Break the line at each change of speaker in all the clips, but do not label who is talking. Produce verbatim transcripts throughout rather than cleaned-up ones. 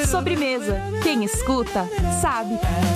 Sobremesa. Quem escuta, sabe.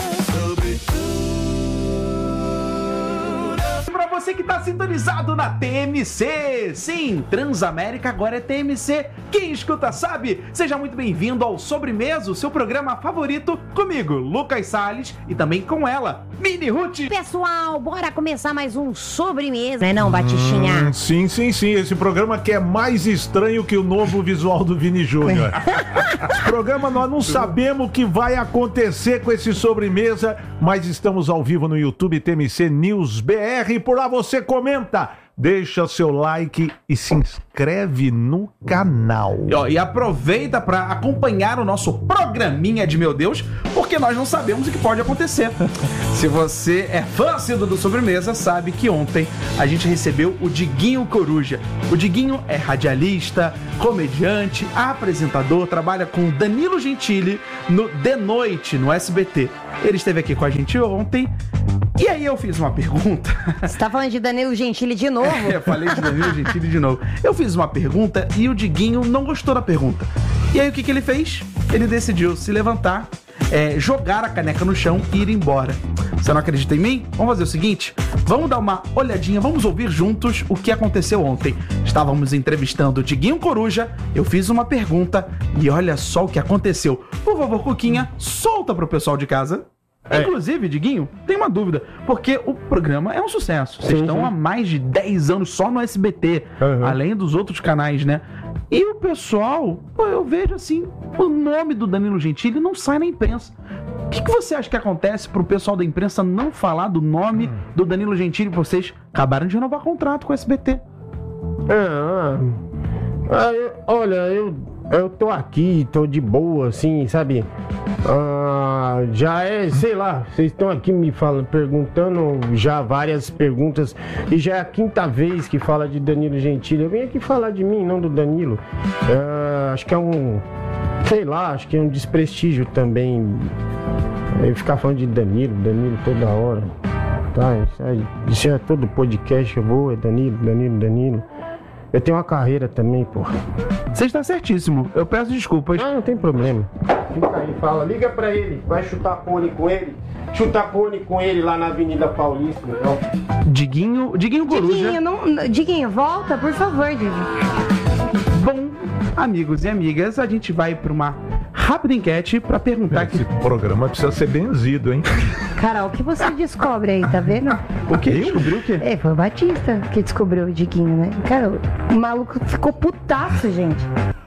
Pra você que tá sintonizado na T M C, sim, Transamérica agora é T M C, quem escuta sabe. Seja muito bem-vindo ao Sobremesa, o seu programa favorito, comigo, Lucas Salles, e também com ela, Mini Ruth.
Pessoal, bora começar mais um Sobremesa, não é não, Batichinha?
Hum, sim, sim, sim, esse programa que é mais estranho que o novo visual do Vini Júnior. Esse programa nós não sabemos o que vai acontecer com esse Sobremesa, mas estamos ao vivo no YouTube T M C News B R. Por lá você comenta, deixa seu like e se inscreve no canal.
E, ó, e aproveita para acompanhar o nosso programinha de meu Deus, porque nós não sabemos o que pode acontecer. Se você é fã assíduo do Sobremesa, sabe que ontem a gente recebeu o Diguinho Coruja. O Diguinho é radialista, comediante, apresentador, trabalha com Danilo Gentili no De Noite, no S B T. Ele esteve aqui com a gente ontem. E aí eu fiz uma pergunta.
Você tá falando de Danilo Gentili de novo?
É, falei de Danilo Gentili de novo. Eu fiz uma pergunta e o Diguinho não gostou da pergunta. E aí o que, que ele fez? Ele decidiu se levantar, é, jogar a caneca no chão e ir embora. Você não acredita em mim? Vamos fazer o seguinte, vamos dar uma olhadinha, vamos ouvir juntos o que aconteceu ontem. Estávamos entrevistando o Diguinho Coruja, eu fiz uma pergunta e olha só o que aconteceu. Por favor, Cuquinha, solta pro pessoal de casa. É. Inclusive, Diguinho, tem uma dúvida, porque o programa é um sucesso. Vocês estão há mais de dez anos só no S B T, uhum. além dos outros canais, né? E o pessoal, pô, eu vejo assim, o nome do Danilo Gentili não sai na imprensa. O que, que você acha que acontece pro pessoal da imprensa não falar do nome hum. do Danilo Gentili? Vocês acabaram de renovar contrato com o S B T.
Ah, ah, eu, olha, eu, eu tô aqui, tô de boa, assim, sabe? Ah, já é, sei lá, vocês estão aqui me falando, perguntando já várias perguntas e já é a quinta vez que fala de Danilo Gentili. Eu vim aqui falar de mim, não do Danilo. Ah, acho que é um, sei lá, acho que é um desprestígio também eu ficar falando de Danilo, Danilo toda hora. Tá, isso aí, isso é todo podcast, eu vou, é Danilo, Danilo, Danilo. Eu tenho uma carreira também, porra.
Você está certíssimo, eu peço desculpas.
Ah, não tem problema. Fica aí, fala, liga pra ele, vai chutar pônei com ele. Chutar pônei com ele lá na Avenida Paulista, então.
Diguinho, Diguinho Coruja.
Diguinho, não, Diguinho, volta, por favor, Diguinho.
Bom, amigos e amigas, a gente vai pra uma rápida enquete pra perguntar...
Esse
que...
programa precisa ser benzido, hein?
Carol, o que você descobre aí, tá vendo?
O que? Descobriu o quê?
É, foi o Batista que descobriu o Diguinho, né? Cara, o maluco ficou putaço, gente.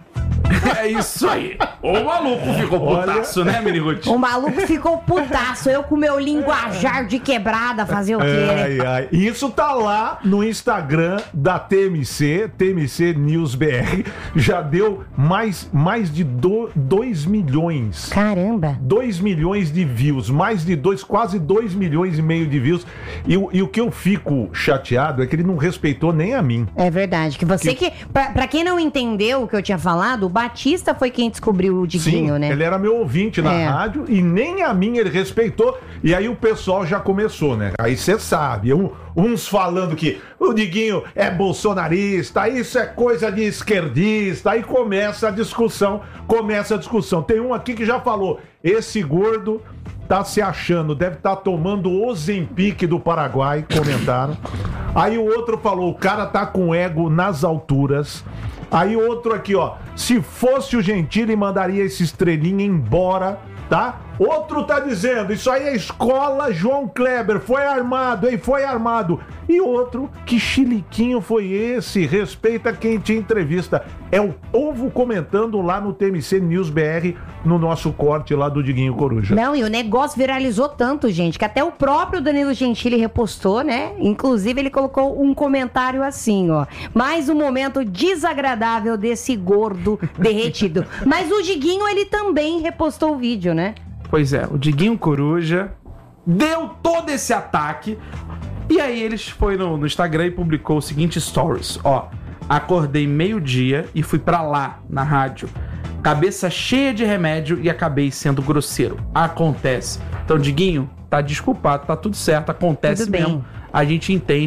É isso aí. O maluco ficou putaço, né, Mini Ruth?
O maluco ficou putaço. Eu com meu linguajar de quebrada fazer o quê, né?
Ai, ai. Isso tá lá no Instagram da T M C, T M C News B R. Já deu mais, mais de dois milhões.
Caramba.
dois milhões de views. Mais de dois, quase dois milhões e meio de views. E, e o que eu fico chateado é que ele não respeitou nem a mim.
É verdade. Que você que... que pra, pra quem não entendeu o que eu tinha falado, o Batista foi quem descobriu o Diguinho,
Sim,
né?
Ele era meu ouvinte na é. rádio e nem a mim ele respeitou. E aí o pessoal já começou, né? Aí você sabe, um, uns falando que o Diguinho é bolsonarista, isso é coisa de esquerdista. Aí começa a discussão, começa a discussão. Tem um aqui que já falou, esse gordo tá se achando, deve estar tá tomando o Ozempic do Paraguai, comentaram. Aí o outro falou, o cara tá com ego nas alturas. Aí outro aqui, ó, se fosse o Gentili, mandaria esse estrelinha embora, tá? Outro tá dizendo, isso aí é escola João Kleber, foi armado, hein? Foi armado. E outro, que chiliquinho foi esse? Respeita quem te entrevista. É o povo comentando lá no T M C News B R, no nosso corte lá do Diguinho Coruja.
Não, e o negócio viralizou tanto, gente, que até o próprio Danilo Gentili repostou, né? Inclusive, ele colocou um comentário assim, ó. Mais um momento desagradável desse gordo derretido. Mas o Diguinho, ele também repostou o vídeo, né?
Pois é, o Diguinho Coruja deu todo esse ataque. E aí eles foi no, no Instagram e publicou o seguinte stories, ó. Acordei meio-dia e fui pra lá, na rádio. Cabeça cheia de remédio e acabei sendo grosseiro. Acontece. Então, Diguinho, tá desculpado, tá tudo certo, acontece
tudo bem.
mesmo. A gente entende.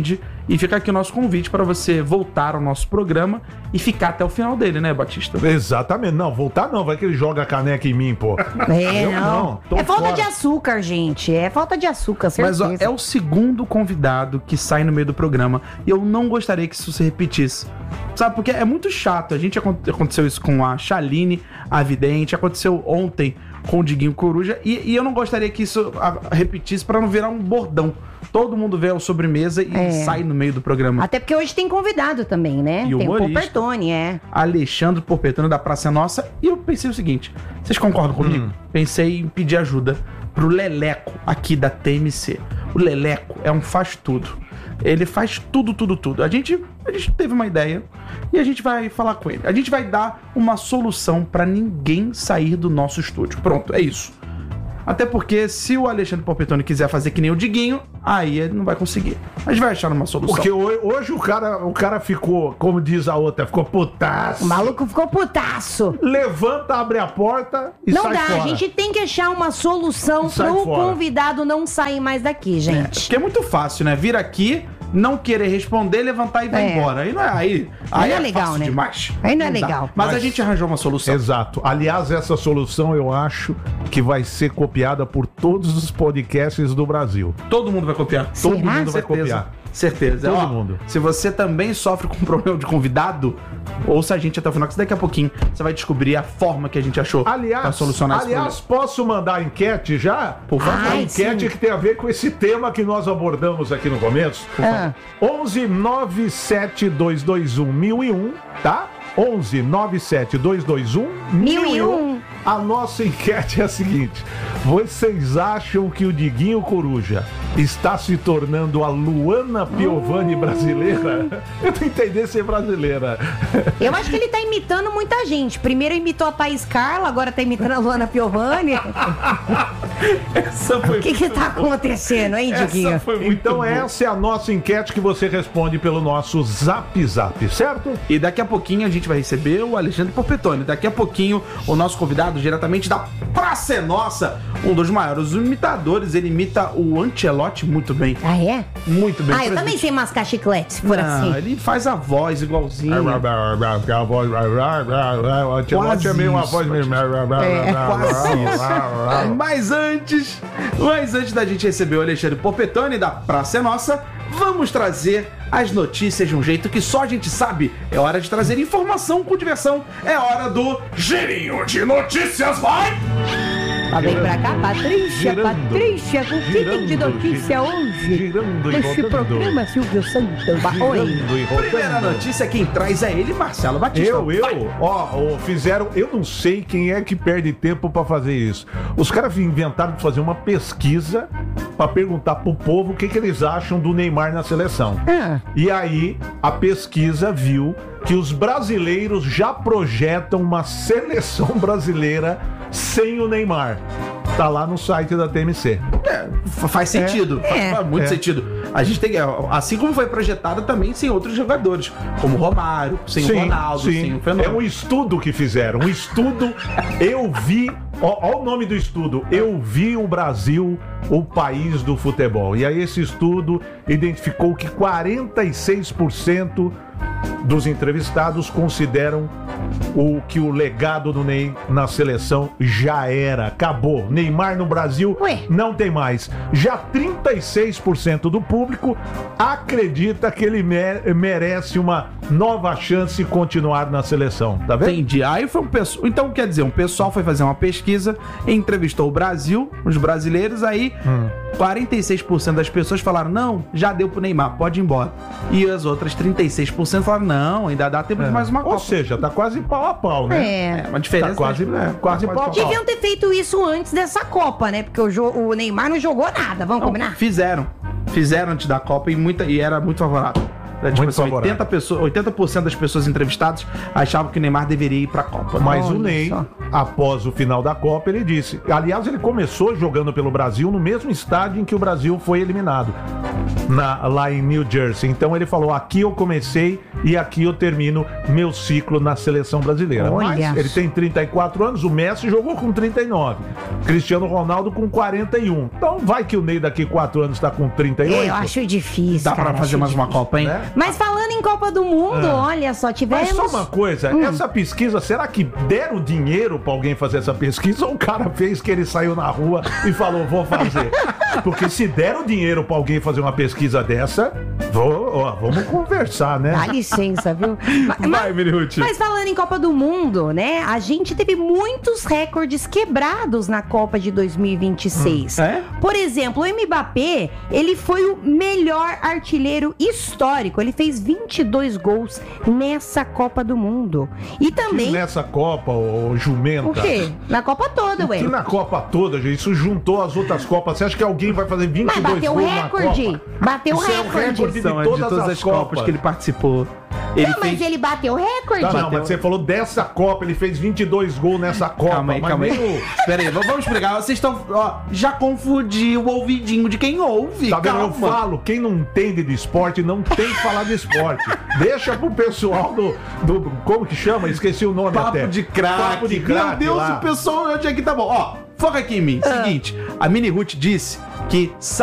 E fica aqui o nosso convite para você voltar ao nosso programa e ficar até o final dele, né, Batista?
Exatamente. Não, voltar não. Vai que ele joga a caneca em mim, pô.
É,
Eu
não.
não, tô
É falta
fora.
de açúcar, gente. É falta de açúcar, certeza.
Mas ó, é o segundo convidado que sai no meio do programa e eu não gostaria que isso se repetisse. Sabe, porque é muito chato. A gente aconteceu isso com a Chaline, a Vidente, aconteceu ontem com o Diguinho Coruja e, e eu não gostaria que isso a, repetisse para não virar um bordão. Todo mundo vê a sobremesa e
É.
sai no meio do programa.
Até porque hoje tem convidado também, né?
E
tem o
humorista.
Porpertone, é.
Alexandre Porpetone da Praça é Nossa. E eu pensei o seguinte: vocês concordam comigo?
Hum.
Pensei em pedir ajuda pro Leleco aqui da T M C. O Leleco é um faz-tudo. Ele faz tudo, tudo, tudo. A gente, a gente teve uma ideia e a gente vai falar com ele. A gente vai dar uma solução pra ninguém sair do nosso estúdio. Pronto, é isso. Até porque se o Alexandre Porpetone quiser fazer que nem o Diguinho, aí ele não vai conseguir. A gente vai achar uma solução.
Porque hoje, hoje o, cara, o cara ficou, como diz a outra, ficou putaço.
O maluco ficou putaço.
Levanta, abre a porta e
Não
sai
dá,
fora.
a gente tem que achar uma solução
E sai
pro
fora.
convidado não sair mais daqui, gente.
Porque é muito fácil, né? Vir aqui, não querer responder, levantar e vai
É.
embora. Aí não é, aí,
Aí
aí
não é
é
legal,
fácil
né?
demais.
Aí não é
dá.
legal.
Mas, a
Mas-
gente arranjou uma solução.
Exato. Aliás, essa solução eu acho que vai ser copiada por todos os podcasts do Brasil.
Todo mundo vai copiar.
Será?
Todo mundo vai
Certeza.
copiar.
Certeza.
Todo
Ó,
mundo.
Se você também sofre com problema de convidado, ouça a gente até o final, que daqui a pouquinho você vai descobrir a forma que a gente achou
Aliás,
pra solucionar esse
aliás
problema.
posso mandar a enquete já?
Por favor.
A
Ai,
enquete
sim.
que tem a ver com esse tema que nós abordamos aqui no começo.
Ah.
onze nove sete dois dois um mil e um, tá? onze nove sete dois dois um mil e um. A nossa enquete é a seguinte: vocês acham que o Diguinho Coruja está se tornando a Luana Piovani brasileira? Eu não entendi ser brasileira.
Eu acho que ele tá imitando muita gente. Primeiro imitou a Thaís Carla, agora tá imitando a Luana Piovani.
Essa foi
O que que tá acontecendo, hein, Diguinho?
Essa foi muito
Então
boa.
essa é a nossa enquete que você responde pelo nosso Zap Zap, certo?
E daqui a pouquinho a gente vai receber o Alexandre Porpetone. Daqui a pouquinho o nosso convidado, diretamente da Praça é Nossa, um dos maiores imitadores. Ele imita o Ancelotti muito bem.
Ah, é?
Muito bem.
Ah, eu também sei mascar chiclete, se for
Não,
assim.
ele faz a voz igualzinho.
O Ancelotti é meio uma voz mesmo.
É quase isso. Mas antes, mas antes da gente receber o Alexandre Porpetone da Praça é Nossa, vamos trazer as notícias de um jeito que só a gente sabe. É hora de trazer informação com diversão. É hora do Girinho de Notícias, vai!
Lá vem pra cá, Patrícia,
Girando,
Patrícia, o que tem de
girando,
notícia hoje?
girando e
Nesse
rodando.
programa, Silvio Santos. Oi.
Girando e rodando.
Primeira notícia, quem traz é ele, Marcelo Batista.
Eu, eu,
Vai.
ó, ó, fizeram, eu não sei quem é que perde tempo pra fazer isso. Os caras inventaram de fazer uma pesquisa pra perguntar pro povo o que, que eles acham do Neymar na seleção.
Ah.
E aí, a pesquisa viu que os brasileiros já projetam uma seleção brasileira sem o Neymar. Tá lá no site da T M C.
É, fa- faz sentido. Faz,
É.
faz muito
É.
sentido. A gente tem, assim como foi projetada também sem outros jogadores, como o Romário, sem o Ronaldo, sem o
É
Fenômeno.
um estudo que fizeram. Um estudo. Eu vi. Ó, ó o nome do estudo. Eu vi o Brasil, o país do futebol. E aí esse estudo identificou que quarenta e seis por cento dos entrevistados consideram o que o legado do Ney na seleção já era, acabou. Neymar no Brasil
Ué?
não tem mais. Já trinta e seis por cento do público acredita que ele me- merece uma nova chance de continuar na seleção, tá vendo?
Entendi. Aí foi um pessoal. Então, quer dizer, um pessoal foi fazer uma pesquisa, entrevistou o Brasil, os brasileiros, aí
Hum.
quarenta e seis por cento das pessoas falaram: não, já deu pro Neymar, pode ir embora. E as outras trinta e seis por cento falaram: não, ainda dá tempo de mais uma
Ou
Copa.
seja, tá quase pau a pau, né?
É.
É, uma diferença.
Tá quase,
né?
quase
Tá
pau a pau.
Deviam ter feito isso antes dessa Copa, né? Porque o, jo- o Neymar não jogou nada, vamos
Não,
combinar?
fizeram. Fizeram antes da Copa e, muita, e era muito favorável. Era, tipo
Muito
assim,
favorável.
oitenta, pessoas, oitenta por cento das pessoas entrevistadas achavam que o Neymar deveria ir pra Copa.
Mas
Olha
o Ney,
só.
após o final da Copa, ele disse. Aliás, ele começou jogando pelo Brasil no mesmo estádio em que o Brasil foi eliminado, na- lá em New Jersey. Então ele falou: aqui eu comecei e aqui eu termino meu ciclo na seleção brasileira.
Olha
Mas ele
só.
tem trinta e quatro anos, o Messi jogou com trinta e nove. Cristiano Ronaldo com quarenta e um. Então vai que o Ney daqui quatro anos tá com trinta e oito.
Eu acho difícil.
Dá
cara,
pra fazer
acho
mais uma
difícil.
Copa, hein?
Né?
Mas falando em Copa do Mundo,
Ah.
olha só, tivemos.
Mas só uma coisa,
Hum.
essa pesquisa, será que deram dinheiro pra alguém fazer essa pesquisa ou o cara fez que ele saiu na rua e falou, vou fazer? Porque se deram dinheiro pra alguém fazer uma pesquisa dessa, vou, ó, vamos conversar, né?
Dá licença, viu? Ma-
Vai, Mirihuti.
Mas falando em Copa do Mundo, né? A gente teve muitos recordes quebrados na Copa de dois mil e vinte e seis.
Hum, é?
Por exemplo, o Mbappé, ele foi o melhor artilheiro histórico. Ele fez vinte e dois gols nessa Copa do Mundo. E também...
Nessa Copa, ô jumenta.
O quê? Na Copa toda, ué.
Que na Copa toda, gente, isso juntou as outras Copas. Você acha que alguém vai fazer vinte e
Mas
dois
bateu
gols na
recorde.
Copa?
Bateu
Isso é um
recorde.
recorde de
São, é
todas as Copas
que ele participou. Ele
Não, mas
fez...
ele bateu recorde.
Tá, não, mas você falou dessa Copa, ele fez vinte e dois gols nessa Copa.
Calma aí,
mas
calma aí.
nem o-
Pera aí, vamos explicar. Vocês estão... Ó, já confundiu o ouvidinho de quem ouve.
Tá vendo?
Calma.
Eu falo, quem não entende de esporte não tem que falar de esporte. Deixa pro pessoal do, do. Como que chama? Esqueci o nome
Papo
até.
de craque.
Papo de craque.
Meu Deus,
lá.
o pessoal hoje aqui tá bom. Ó, foca aqui em mim. Seguinte, a Mini Ruth disse que